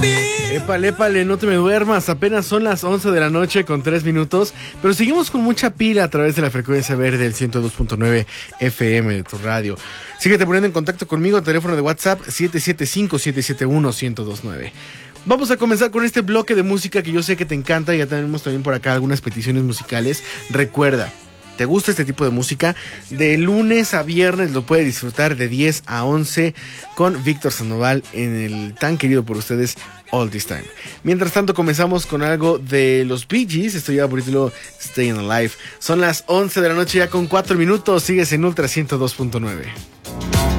Épale, épale, no te me duermas. Apenas son las 11 de la noche con 3 minutos. Pero seguimos con mucha pila a través de la frecuencia verde del 102.9 FM de tu radio. Síguete poniendo en contacto conmigo. Teléfono de WhatsApp 775-771-1029. Vamos a comenzar con este bloque de música que yo sé que te encanta. Ya tenemos también por acá algunas peticiones musicales. Recuerda, ¿te gusta este tipo de música? De lunes a viernes lo puedes disfrutar de 10 a 11 con Víctor Sandoval en el tan querido por ustedes All This Time. Mientras tanto comenzamos con algo de los Bee Gees. Esto ya por título Staying Alive. Son las 11 de la noche ya con 4 minutos. Sigues en Ultra 102.9.